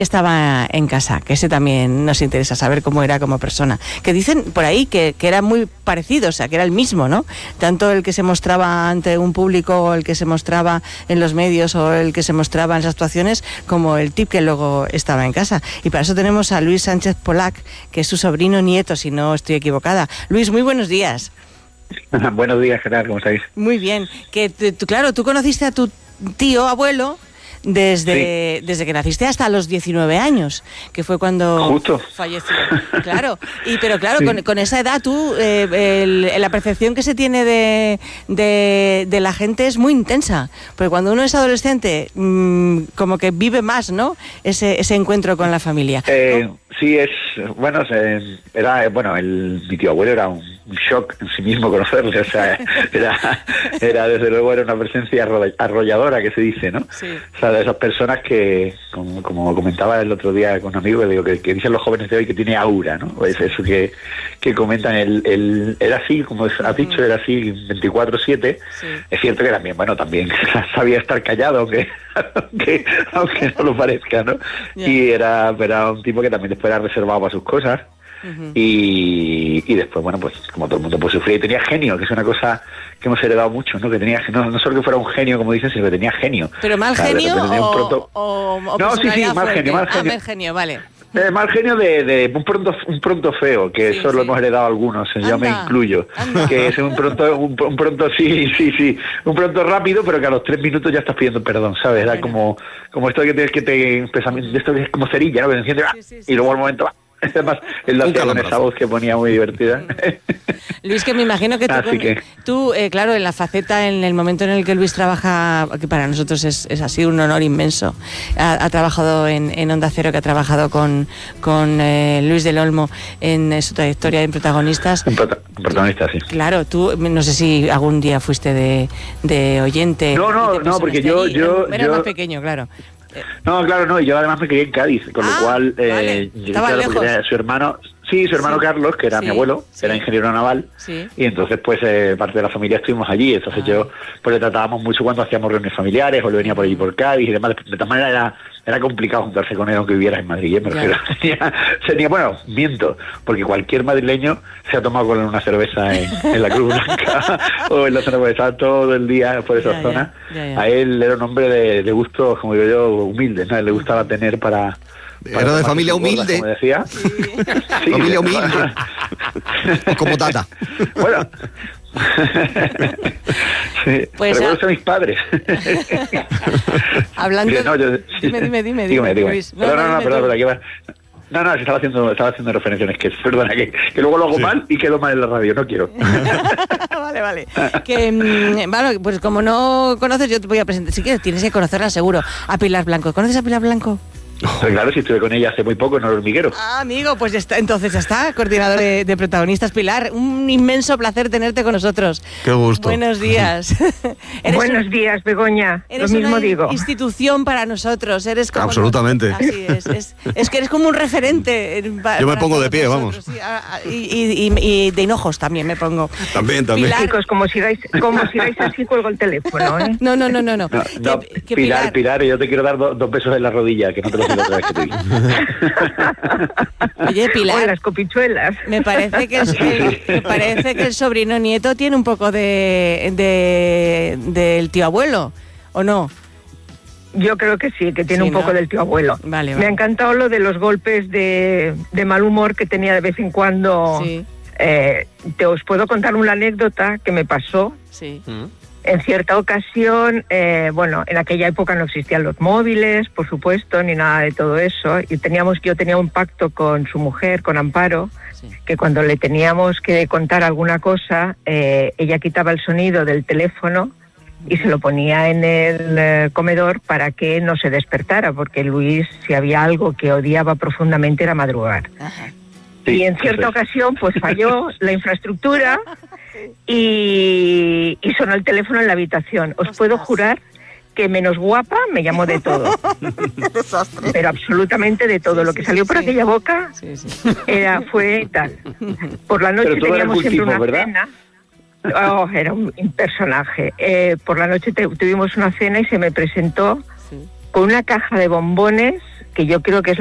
estaba en casa, que ese también nos interesa saber cómo era como persona. Que dicen por ahí que era muy parecido, o sea, que era el mismo, ¿no? Tanto el que se mostraba ante un público, o el que se mostraba en los medios, o el que se mostraba en las actuaciones, como el tip que luego estaba en casa. Y para eso tenemos a Luis Sánchez Polac, que es su sobrino nieto, si no estoy equivocada. Luis, muy buenos días. Buenos días, Gerard, ¿cómo estáis? Muy bien. Que claro, tú conociste a tu tío, abuelo, desde que naciste hasta los 19 años, que fue cuando justo falleció. Claro, pero claro, sí. con esa edad tú, la percepción que se tiene de la gente es muy intensa, porque cuando uno es adolescente, como que vive más, ¿no? Ese encuentro con la familia. Sí, mi tío abuelo era un shock en sí mismo conocerle, o sea, era desde luego era una presencia arrolladora, que se dice, ¿no? Sí. O sea, de esas personas que, como comentaba el otro día con un amigo, digo, que dicen los jóvenes de hoy que tiene aura, ¿no? Pues eso que comentan, era así, como has dicho, era así 24/7. Sí. Es cierto que también sabía estar callado, aunque no lo parezca, ¿no? Yeah. Y era un tipo que también después era reservado para sus cosas. Uh-huh. Y después, bueno, pues como todo el mundo pues sufría, y tenía genio, que es una cosa que hemos heredado mucho, ¿no? Que tenía no solo que fuera un genio, como dicen, sino que tenía genio. ¿Pero mal genio o no, sí, mal genio. Mal genio, vale. Mal genio de un pronto feo, que sí, eso lo hemos heredado algunos, yo me incluyo. Que es un pronto un pronto rápido, pero que a los 3 minutos ya estás pidiendo perdón, ¿sabes? Era como esto que esto que es como cerilla, ¿no? Que se enciende, y luego al momento además, él lo hacía con esa voz que ponía muy divertida. Luis, que me imagino que tú claro, en la faceta, en el momento en el que Luis trabaja, que para nosotros es así un honor inmenso, ha trabajado en Onda Cero, que ha trabajado con Luis del Olmo en su trayectoria en protagonistas. En protagonistas, sí. Claro, tú, no sé si algún día fuiste de oyente. No, porque yo era más pequeño, claro. No, claro, no, y yo además me crié en Cádiz, con lo cual estaba lejos. Su hermano Carlos, que era mi abuelo, era ingeniero naval, y entonces pues parte de la familia estuvimos allí, entonces yo pues le tratábamos mucho cuando hacíamos reuniones familiares, o le venía por allí por Cádiz y demás. De todas maneras era complicado juntarse con él aunque vivieras en Madrid, miento, porque cualquier madrileño se ha tomado con él una cerveza en la Cruz Blanca o en la zona, porque estaba todo el día por esa zona. A él era un hombre de gustos, como digo yo, humildes, ¿no? A él le gustaba tener para era de familia humilde. Como decía. Sí, familia humilde. Como Tata. Bueno. Sí, pues recuerdo a mis padres. Hablando. Dime. Luis. Perdón. No, estaba haciendo referencias, perdona, que luego lo hago mal y quedo mal en la radio, no quiero. Vale. Bueno, pues como no conoces, yo te voy a presentar. Si quieres, tienes que conocerla seguro. A Pilar Blanco. ¿Conoces a Pilar Blanco? Pues claro, si estuve con ella hace muy poco en El Hormiguero. Amigo, pues entonces ya está, coordinador de protagonistas. Pilar, un inmenso placer tenerte con nosotros. Qué gusto. Buenos días. Buenos días, Begoña. Eres lo mismo una digo. Institución para nosotros. Eres como absolutamente. Así es que eres como un referente. Yo me pongo de pie, nosotros. Vamos. Y de hinojos también me pongo. También. Pilar, chicos, como sigáis así, cuelgo el teléfono, ¿eh? No. Pilar, yo te quiero dar 2 besos en la rodilla, que no te lo pido otra vez que te digo. Oye, Pilar. O las copichuelas. Me parece que el sobrino nieto tiene un poco del tío abuelo, ¿o no? Yo creo que sí, que tiene un poco del tío abuelo. Vale. Me ha encantado lo de los golpes de mal humor que tenía de vez en cuando. Sí. Os puedo contar una anécdota que me pasó. Sí. En cierta ocasión, en aquella época no existían los móviles, por supuesto, ni nada de todo eso, y yo tenía un pacto con su mujer, con Amparo, que cuando le teníamos que contar alguna cosa, ella quitaba el sonido del teléfono y se lo ponía en el comedor para que no se despertara, porque Luis, si había algo que odiaba profundamente, era madrugar. Ajá. Sí, y en cierta ocasión pues falló la infraestructura y sonó el teléfono en la habitación. Os puedo jurar que menos guapa me llamó de todo. Pero absolutamente de todo. Lo que salió por aquella boca fue tal. Por la noche teníamos siempre una cena. Era un personaje. Por la noche tuvimos una cena y se me presentó con una caja de bombones que yo creo que es